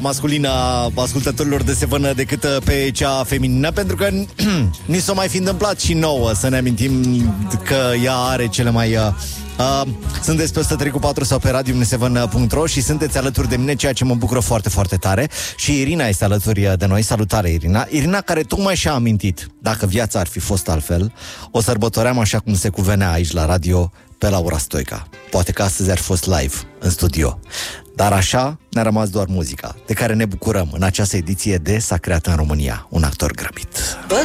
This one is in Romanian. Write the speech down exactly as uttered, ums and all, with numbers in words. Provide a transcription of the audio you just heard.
masculină a ascultătorilor de Seven decât pe cea feminină, pentru că ni s-o mai fi întâmplat și nouă să ne amintim că ea are cele mai... Uh, sunteți pe o sută trei cu patru sau pe radio seven punct ro și sunteți alături de mine, ceea ce mă bucură foarte, foarte tare. Și Irina este alături de noi. Salutare, Irina. Irina, care tocmai și-a amintit, dacă viața ar fi fost altfel, o sărbătoream așa cum se cuvenea aici la radio, pe Laura Stoica. Poate că astăzi ar fi fost live în studio. Dar așa ne-a rămas doar muzica, de care ne bucurăm în această ediție de S-a creat în România un actor grăbit.